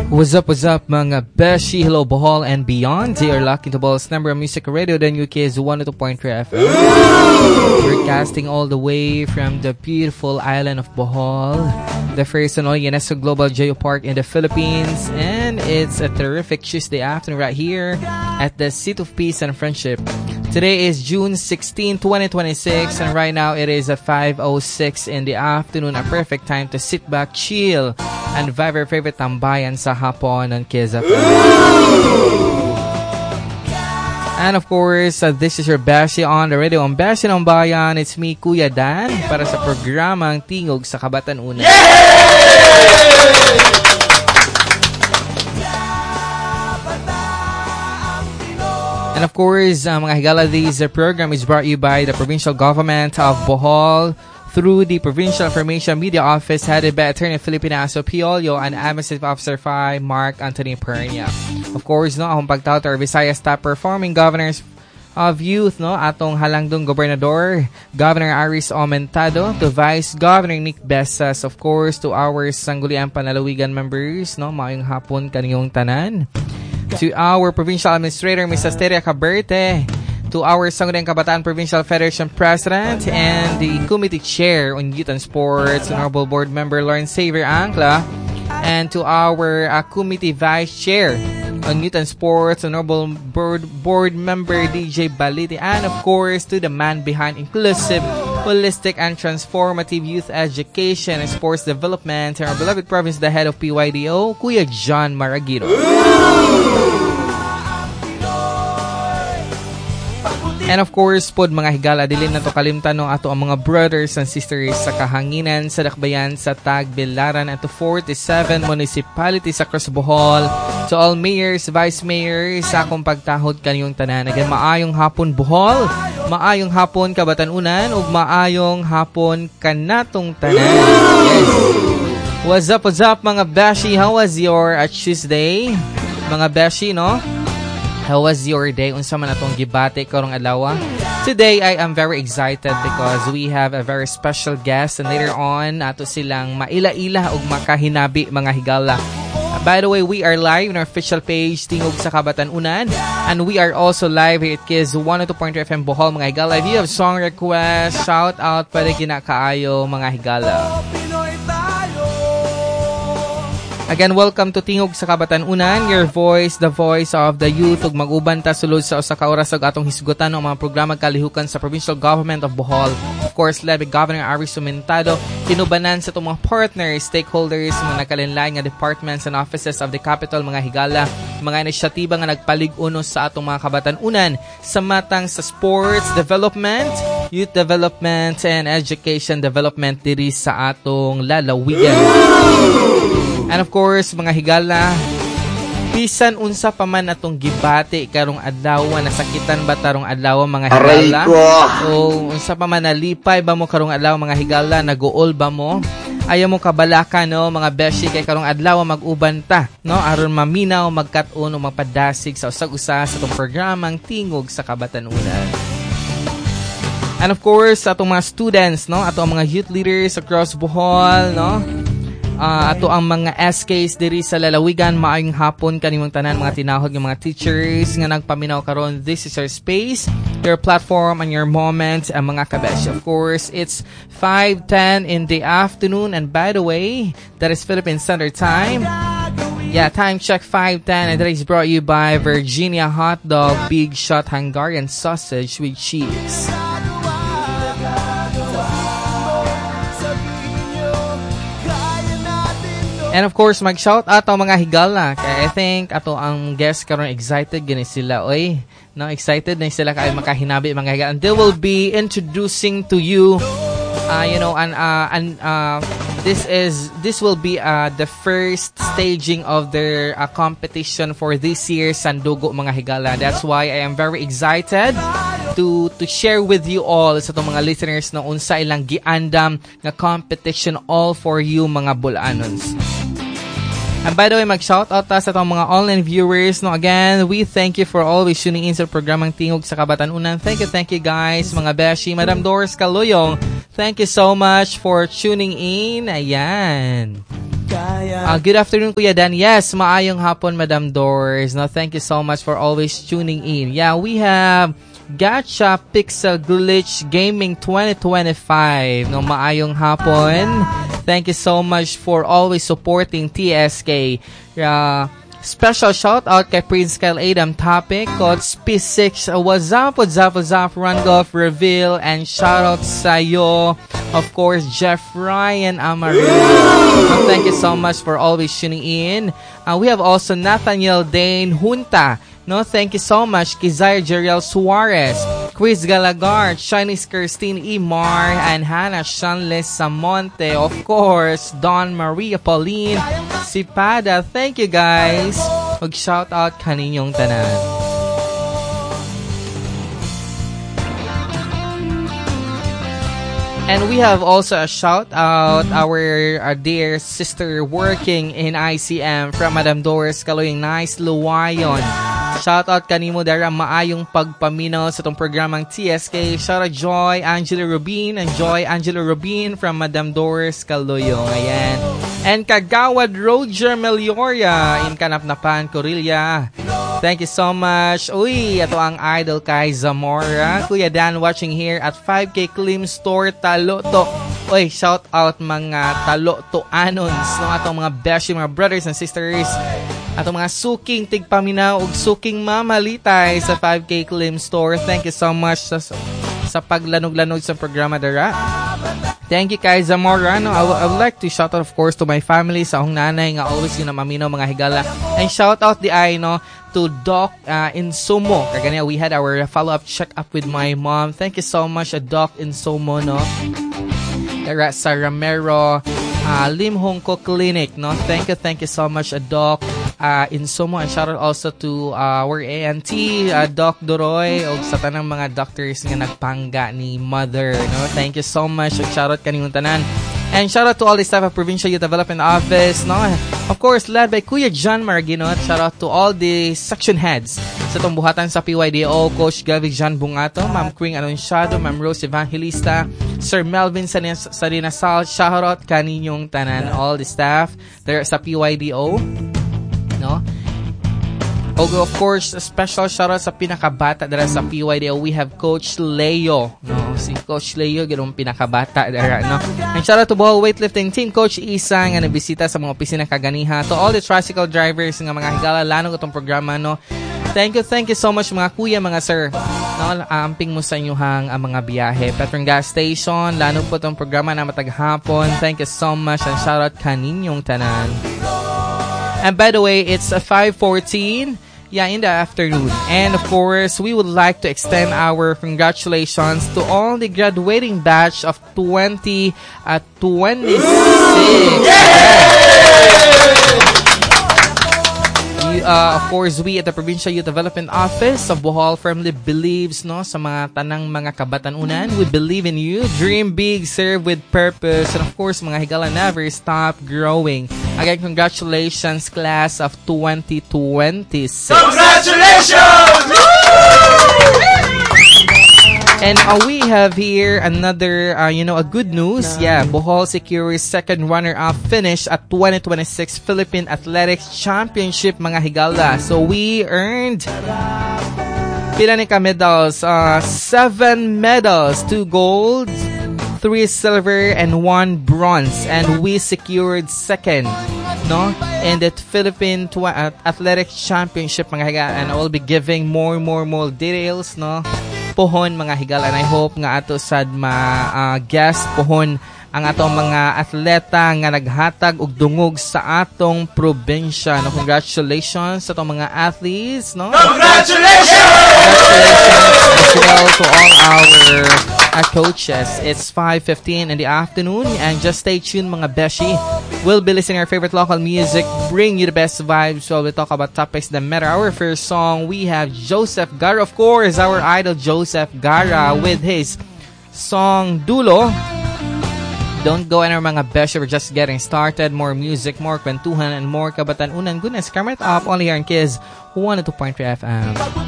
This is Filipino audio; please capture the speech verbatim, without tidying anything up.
What's up, what's up, mga Beshi, hello, Bohol, and beyond. You are locked into Bohol's number of music radio, the U K is one oh two point three F M. Broadcasting all the way from the beautiful island of Bohol, the first and only UNESCO Global Geopark in the Philippines. And it's a terrific Tuesday afternoon right here at the Seat of Peace and Friendship. Today is June sixteenth, twenty twenty-six, and right now it is a five oh six in the afternoon, a perfect time to sit back, chill, and vibe your favorite tambayan sa hapon ng Kiss F M. And of course, uh, this is your Beshi on the radio. Ang Beshi ng Bayan, it's me, Kuya Dan, para sa programang Tingog sa Kabatanunan. And of course, uh, mga higala, this uh, program is brought you by the Provincial Government of Bohol through the Provincial Information Media Office headed by Attorney Filipinazo Piolio and Administrative Officer five, Mark Anthony Pernia. Of course, no, akong pagtawag to our Visayas top performing governors of youth, no, atong halangdong Gobernador, Governor Aris Aumentado, to Vice Governor Nick Besas, of course, to our Sangguniang Panalawigan members, no, maayong hapon kaniyong tanan. To our Provincial Administrator, Miz Asteria Caberte, to our Sangguniang Kabataan Provincial Federation President and the Committee Chair on Youth and Sports, Honorable Board Member Lawrence Xavier Ancla, and to our uh, Committee Vice Chair on Youth and Sports, Honorable Board, Board Member D J Baliti, and of course to the man behind inclusive, holistic, and transformative youth education and sports development, our beloved province, the head of P Y D O, Kuya John Maragiro. And of course, pod mga higala, dilin na to kalimtan no ato ang mga brothers and sisters sa kahanginan sa dakbayan sa Tagbilaran at to forty-seven municipalities across Bohol, to all mayors, vice mayors, sa akong pagtahod kaniyong tanan. Again, maayong hapon Bohol, maayong hapon Kabatanunan, ug maayong hapon kanatong tanan. Yes. What's up, what's up mga Beshi? How was your uh, Tuesday? Mga Beshi, no? How was your day? Unsa man atong gibate karong adlaw? Today I am very excited because we have a very special guest, and later on ato silang maila-ila ug makahinabi mga higala. Uh, by the way, we are live on our official page Tingog sa Kabatanunan, and we are also live here at Kiss one oh two point three F M Bohol mga higala. If you have song request, shout out, pwede kinakaayo mga higala. Again, welcome to Tingog sa Kabatanunan, your voice, the voice of the youth, ug mag-uban ta sulod sa usa ka oras ug atong hisgutan ng mga programa kalihukan sa Provincial Government of Bohol. Of course, led by Governor Aris Aumentado, kinubanan sa itong mga partners, stakeholders, mga nakalinlain nga departments and offices of the capital, mga higala, mga inisyatiba nga nagpalig-unos sa atong mga kabatanunan sa matang sa sports development, youth development, and education development diri sa atong lalawigan. And of course, mga higala, bisan unsa pa man atong gibati karong adlaw, nasakitan ba tarong adlaw mga higala? O unsa pa man nalipay ba mo karong adlaw mga higala, naguol ba mo? Ayaw mo kabalaka no mga Beshi, kay karong adlaw mag-uban ta, no, aron maminaw, magkat-on o mapadasig sa usag-usa sa itong programang Tingog sa Kabatanunan. And of course, atong mga students, no, atong mga youth leaders across Bohol, no, Uh, ato ang mga S Ks diri sa lalawigan, maayong hapon kanimong tanan mga tinahod ng mga teachers nga nagpaminaw karon. This is your space, your platform, and your moment, ang mga kabesh. Of course, it's five ten in the afternoon, and by the way, that is Philippine Standard Time. Yeah, time check five ten, and that is brought you by Virginia Hot Dog, Big Shot Hungarian Sausage with Cheese. And of course, mag-shout out ang mga higala. Kaya I think ato ang guest karon excited gani sila. Oy, no, excited na sila kay makahinabi mga higala. And they will be introducing to you uh, you know, and uh, and uh, this is this will be uh, the first staging of their uh, competition for this year's Sandugo mga higala. That's why I am very excited to to share with you all sa itong mga listeners na unsa ilang giandam nga competition all for you mga Bolanons. And by the way, mag-shoutout ta sa itong mga online viewers. No, again, we thank you for always tuning in sa programang Tingog sa Kabatanunan. Thank you, thank you guys, mga Beshi. Madam Doris Caluyong, thank you so much for tuning in. Ayan. Uh, good afternoon, Kuya Dan. Yes, maayong hapon, Madam Doris. No, thank you so much for always tuning in. Yeah, we have Gacha Pixel Glitch Gaming twenty twenty-five. No, maayong hapon. Thank you so much for always supporting T S K. Uh, special shout out kay Prince Kyle Adam Topic, Coach P six, what's up, what's up, what's up, Rangoff, Reveal, and shout out sa'yo, of course, Jeff Ryan Amarillo. So thank you so much for always tuning in. Uh, we have also Nathaniel Dane Junta. No, thank you so much, Kizaya Jeriel Suarez, Chris Galagard, Chinese Christine Imar, and Hannah Shanles Samonte, of course, Don Maria Pauline Sipada. Thank you guys. Mag-shout out kaninyong tanan. And we have also a shout out our, our dear sister working in I C M from Madam Doris Kaloying Nice Luwayon. Shout out kanimo dara maayong pagpaminaw sa tong programang T S K. Shout out Joy Angela Rubin and Joy Angela Rubin from Madam Doris Kaloyong. Ayan. And Kagawad Roger Melioria in Kanapnapan, Corilla. Thank you so much. Uy, ito ang idol kay Zamora. Kuya Dan watching here at five K Klim Store Taloto. Uy, shout out mga Taloto Anons, no, atong mga beshi, mga brothers and sisters. Atong mga suking tigpaminaw ug suking mamalitay sa five K Klim Store. Thank you so much sa, sa paglanog-lanog sa programa dara. Thank you kay Zamora. No, I, w- I would like to shout out of course to my family, sa akong nanay nga always yun na maminaw mga higala. And shout out di ay no to Doc uh, Insumo. Kaganya we had our follow-up check-up with my mom. Thank you so much, uh, Doc Insumo, no. Dara sa Ramero uh, Lim Hong Ko Clinic, no. Thank you, thank you so much, uh, Doc uh, Insumo, and shout out also to uh, our A N T, uh, Doc Doroy, o sa tanang mga doctors nga nagpangga ni Mother, no. Thank you so much, ug shout out kaniyong tanan. And shout out to all the staff of Provincial Youth Development Office, no? Of course, led by Kuya John Maragino. Shout out to all the section heads sa itong buhatan sa P Y D O, Coach Gavi John Bungato, Ma'am Queen Anunciado, Ma'am Rose Evangelista, Sir Melvin Sarinasal. Shout out kaninyong tanan, all the staff there sa P Y D O, no? O, of course, a special shoutout sa pinakabata dara sa P Y D O. We have Coach Leo, no? Si Coach Leo, ganun pinakabata dara, no? And shoutout to Ball Weightlifting Team, Coach Isa, nga nabisita sa mga opisina kaganiha. To all the tricycle drivers nga mga higala, lanong itong programa, no? Thank you, thank you so much mga kuya, mga sir. No, amping mo sa inyuhang ang mga biyahe. Petron Gas Station, lano po itong programa na mataghapon. Thank you so much, and shoutout kaninyong tanan. And by the way, it's a five fourteen, yeah, in the afternoon. And of course, we would like to extend our congratulations to all the graduating batch of twenty twenty-six. Uh, of course, we at the Provincial Youth Development Office of Bohol firmly believes, no, sa mga tanang mga kabatanunan. We believe in you. Dream big, serve with purpose, and of course, mga higala, never stop growing. Again, congratulations, class of twenty twenty-six. Congratulations! And uh, we have here another, uh, you know, a good news. Yeah, Bohol secures second runner-up finish at twenty twenty-six Philippine Athletics Championship, mga higala. So we earned pila ni ka medals? Uh, seven medals, two gold, three silver, and one bronze. And we secured second, no, in the Philippine tw- uh, Athletics Championship, mga higala. And I will be giving more, more, more details, no, pohon mga higala, and I hope nga ato sad ma uh, guest pohon ang atong mga atleta nga naghatag og dungog sa atong probinsya, no. Congratulations sa atong mga athletes, no. Congratulations! Congratulations as well to all our uh, coaches. It's five fifteen in the afternoon, and just stay tuned mga beshi. We'll be listening our favorite local music, bring you the best vibes while we talk about topics that matter. Our first song, we have Joseph Gara, of course, our idol Joseph Gara with his song Dulo. Don't go anywhere mga beshi, we're just getting started. More music, more kwentuhan, and more kabatanunan. Goodness, camera up only here in Kids one oh two point three F M.